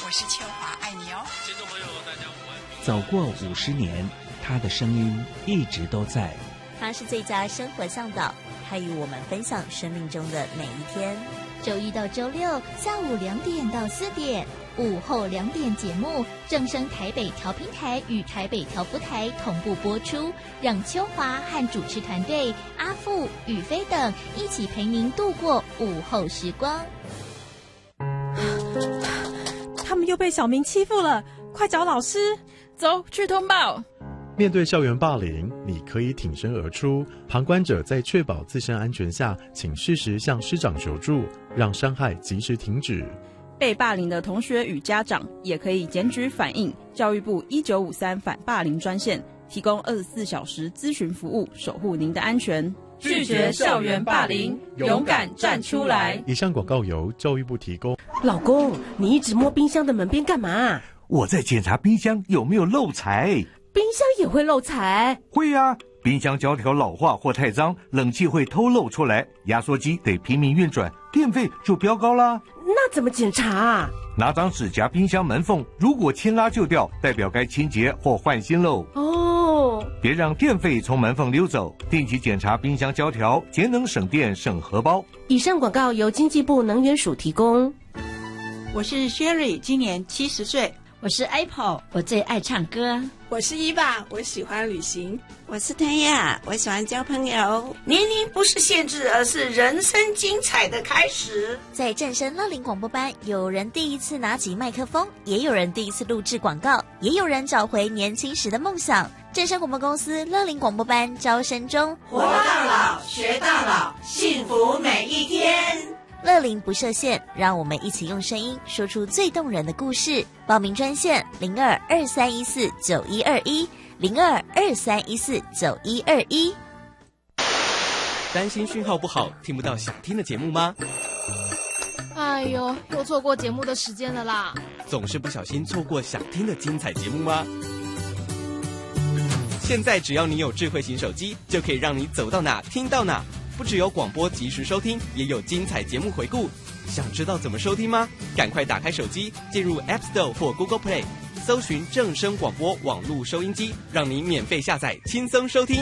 我是秋华，爱你哦。 听众朋友大家午安。 走过50年，他的声音一直都在。 他是最佳生活向导，他与我们分享生命中的每一天。 周一到周六下午2点到4点，午后2点节目正声台北调频台与台北调布台同步播出，让秋华和主持团队阿富、宇飞等一起陪您度过午后时光。 他们又被小明欺负了，快找老师！ 走去通报。 面对校园霸凌，你可以挺身而出。旁观者在确保自身安全下，请适时向师长求助，让伤害及时停止。 被霸凌的同学与家长也可以检举反映教育部1953反霸凌专线，提供24小时咨询服务，守护您的安全。 拒绝校园霸凌，勇敢站出来。 以上广告由教育部提供。 老公，你一直摸冰箱的门边干嘛？ 我在检查冰箱有没有漏财。 冰箱也会漏财？ 会啊，冰箱胶条老化或太脏，冷气会偷漏出来，压缩机得拼命运转，电费就飙高啦。 那怎么检查啊？ 拿张纸夹冰箱门缝，如果牵拉就掉，代表该清洁或换新喽。 哦， 别让电费从门缝溜走，定期检查冰箱胶条，节能省电省荷包。 以上广告由经济部能源署提供。 我是 Sherry， 今年70岁。 我是 Apple， 我最爱唱歌。 我是伊爸，我喜欢旅行。 我是谭雅，我喜欢交朋友。 年龄不是限制，而是人生精彩的开始。 在正声乐龄广播班，有人第一次拿起麦克风，也有人第一次录制广告，也有人找回年轻时的梦想。正声广播公司乐龄广播班招生中， 活到老，学到老，幸福每一天。 乐龄不设限，让我们一起用声音说出最动人的故事。报名专线02-2314-9121，02-2314-9121。 担心讯号不好，听不到想听的节目吗？ 哎呦，又错过节目的时间了啦！ 总是不小心错过想听的精彩节目吗？现在只要你有智慧型手机，就可以让你走到哪听到哪。不只有广播及时收听，也有精彩节目回顾。想知道怎么收听吗？赶快打开手机，进入 App Store 或 Google Play， 搜寻正声广播网络收音机，让你免费下载，轻松收听。